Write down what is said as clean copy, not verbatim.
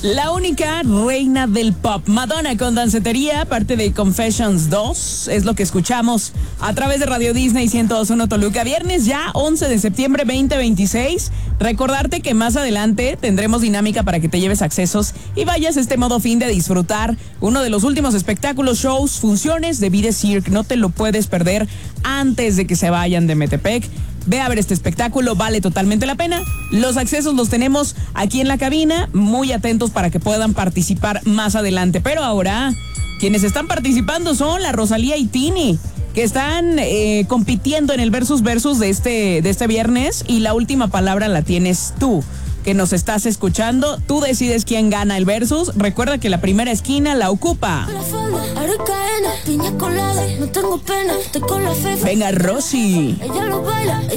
La única reina del pop, Madonna con Dancetería, parte de Confessions 2, es lo que escuchamos a través de Radio Disney 102.1 Toluca. Viernes ya, 11 de septiembre 2026. Recordarte que más adelante tendremos dinámica para que te lleves accesos y vayas a este modo fin de disfrutar uno de los últimos espectáculos, shows, funciones de Vida Cirque. No te lo puedes perder antes de que se vayan de Metepec. Ve a ver este espectáculo, vale totalmente la pena. Los accesos los tenemos aquí en la cabina, muy atentos para que puedan participar más adelante. Pero ahora, quienes están participando son la Rosalía y Tini, que están compitiendo en el versus de este viernes, y la última palabra la tienes tú, que nos estás escuchando. Tú decides quién gana el versus. Recuerda que la primera esquina la ocupa. Venga, Rosy.